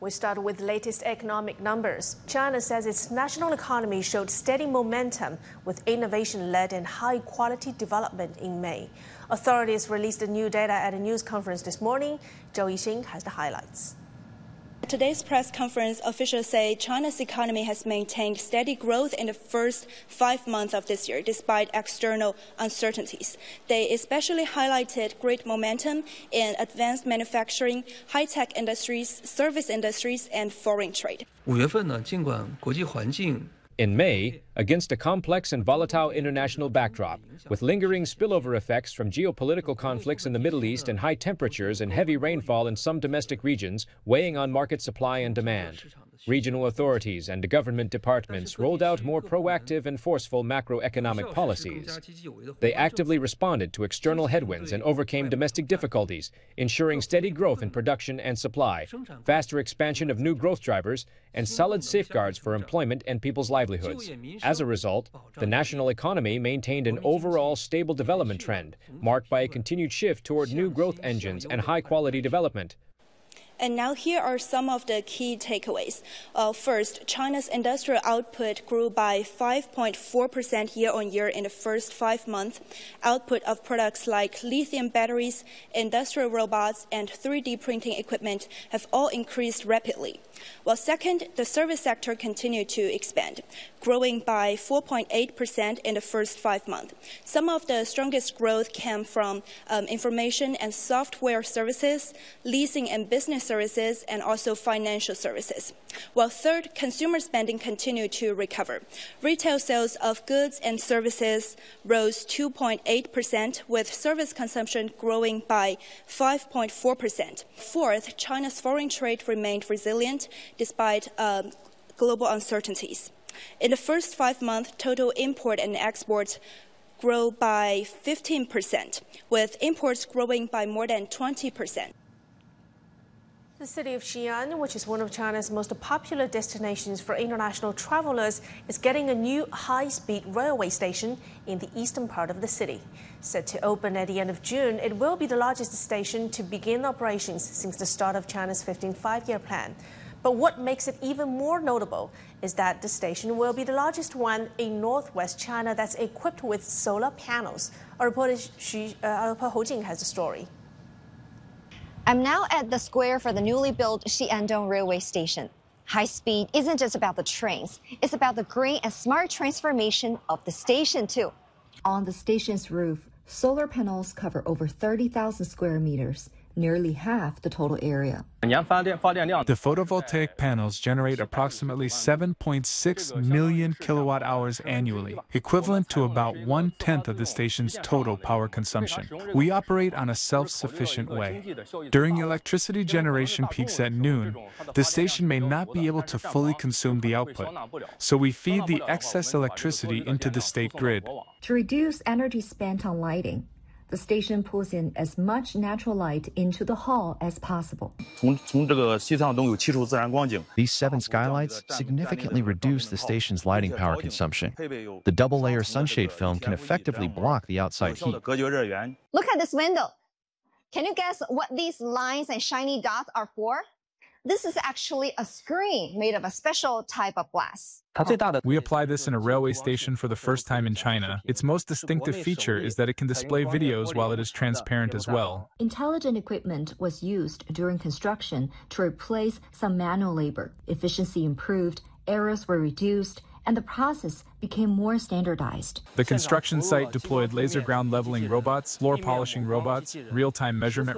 We start with latest economic numbers. China says its national economy showed steady momentum with innovation-led and high-quality development in May. Authorities released the new data at a news conference this morning. Zhou Yixing has the highlights. At today's press conference, officials say China's economy has maintained steady growth in the first 5 months of this year, despite external uncertainties. They especially highlighted great momentum in advanced manufacturing, high-tech industries, service industries, and foreign trade. 5月份呢，尽管国际环境 In May, against a complex and volatile international backdrop, with lingering spillover effects from geopolitical conflicts in the Middle East and high temperatures and heavy rainfall in some domestic regions weighing on market supply and demand, regional authorities and government departments rolled out more proactive and forceful macroeconomic policies. They actively responded to external headwinds and overcame domestic difficulties, ensuring steady growth in production and supply, faster expansion of new growth drivers, and solid safeguards for employment and people's livelihoods. As a result, the national economy maintained an overall stable development trend, marked by a continued shift toward new growth engines and high-quality development. And now here are some of the key takeaways. First, China's industrial output grew by 5.4% year-on-year in the first 5 months. Output of products like lithium batteries, industrial robots, and 3D printing equipment have all increased rapidly. While second, the service sector continued to expand, growing by 4.8% in the first 5 months. Some of the strongest growth came from information and software services, leasing and business services, and also financial services. While third, consumer spending continued to recover. Retail sales of goods and services rose 2.8%, with service consumption growing by 5.4%. Fourth, China's foreign trade remained resilient despite global uncertainties. In the first 5 months, total import and exports grew by 15%, with imports growing by more than 20%. The city of Xi'an, which is one of China's most popular destinations for international travelers, is getting a new high-speed railway station in the eastern part of the city. Set to open at the end of June, it will be the largest station to begin operations since the start of China's 15th five-year plan. But what makes it even more notable is that the station will be the largest one in northwest China that's equipped with solar panels. Our reporter Hou Jing has the story. I'm now at the square for the newly built Xi'andong Railway Station. High speed isn't just about the trains, it's about the green and smart transformation of the station too. On the station's roof, solar panels cover over 30,000 square meters, nearly half the total area. The photovoltaic panels generate approximately 7.6 million kilowatt hours annually, equivalent to about 1/10 of the station's total power consumption. We operate on a self-sufficient way. During electricity generation peaks at noon, the station may not be able to fully consume the output, so we feed the excess electricity into the state grid. To reduce energy spent on lighting, the station pulls in as much natural light into the hall as possible. These 7 skylights significantly reduce the station's lighting power consumption. The double-layer sunshade film can effectively block the outside heat. Look at this window. Can you guess what these lines and shiny dots are for? This is actually a screen made of a special type of glass. We apply this in a railway station for the first time in China. Its most distinctive feature is that it can display videos while it is transparent as well. Intelligent equipment was used during construction to replace some manual labor. Efficiency improved, errors were reduced, and the process became more standardized. The construction site deployed laser ground leveling robots, floor polishing robots, real-time measurement